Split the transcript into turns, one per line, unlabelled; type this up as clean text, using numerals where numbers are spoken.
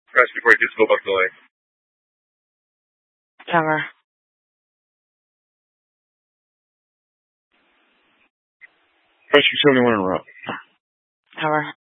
Press before it just go back to life.
Power.
Press utility 1 interrupt.
Power.